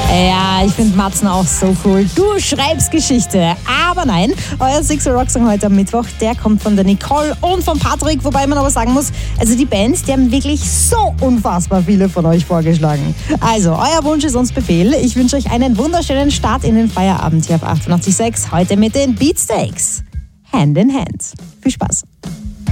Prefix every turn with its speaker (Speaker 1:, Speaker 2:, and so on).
Speaker 1: Ja, ich finde Matzen auch so cool. Du schreibst Geschichte. Aber nein, euer Sixer Rock Song heute am Mittwoch, der kommt von der Nicole und von Patrick. Wobei man aber sagen muss, also die Bands, die haben wirklich so unfassbar viele von euch vorgeschlagen. Also, euer Wunsch ist uns Befehl. Ich wünsche euch einen wunderschönen Start in den Feierabend hier auf 88.6. Heute mit den Beatsteaks. Hand in Hand. Viel Spaß.